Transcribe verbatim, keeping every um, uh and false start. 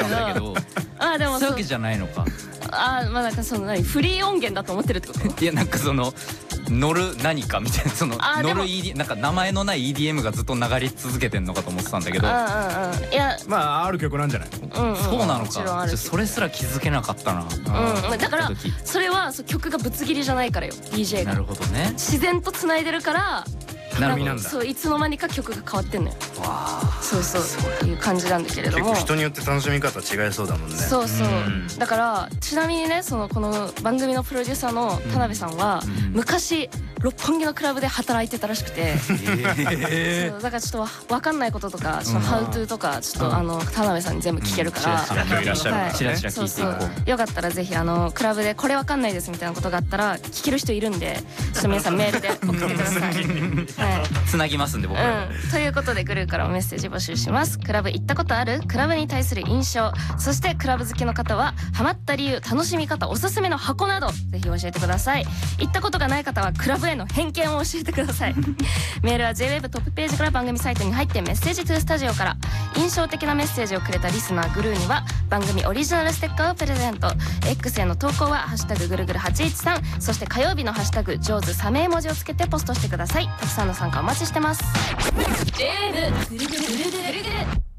ったんだけど、 あでもそういうわけじゃないのか。 あまあなんかその何フリー音源だと思ってるってこと？ いやなんかその乗る何かみたいな、その乗る イーディー なんか名前のない イーディーエム がずっと流れ続けてんのかと思ってたんだけど。 うんうんうんいやまあある曲なんじゃないの？ うんうんそうなのもちろんあか。 るちょそれすら気づけなかったな。 うんだからそれはそう曲がぶつ切りじゃないからよ ディージェー が。 なるほどね。 自然と繋いでるからなるほど。 そういつの間にか曲が変わってんのよ。 わあ。 そうそうっていう感じなんだけれども、 結構人によって楽しみ方違いそうだもんね。 そうそううんだからちなみにねそのこの番組のプロデューサーの田辺さんはうん昔六本木のクラブで働いてたらしくて、 えそうだからちょっとわ分かんないこととかちょっとうんハウトゥーとかちょっうんとあの田辺さんに全部聞けるから、 チラチラいらっしゃるからねチラチラそうそ聞いていこうよかったらぜひあのクラブでこれわかんないですみたいなことがあったら聞ける人いるんでちょっと皆さんメールで送ってください。はい。 う。つなぎますんで僕ら。 うん、ということでグルーからもメッセージ募集します。クラブ行ったことある？クラブに対する印象、そしてクラブ好きの方はハマった理由、楽しみ方、おすすめの箱などぜひ教えてください。行ったことがない方はクラブへの偏見を教えてください。メールは ジェイウェブ トップページから番組サイトに入ってメッセージトゥースタジオから。印象的なメッセージをくれたリスナーグルーには番組オリジナルステッカーをプレゼント。 X への投稿はハッシュタグぐるぐるはちいちさん、そして火曜日のハッシュタグ上手サメ絵文字をつけてポストしてください。たくさんの参加お待ちしてます。 ジェイウェブ ぐるぐるぐるぐるぐる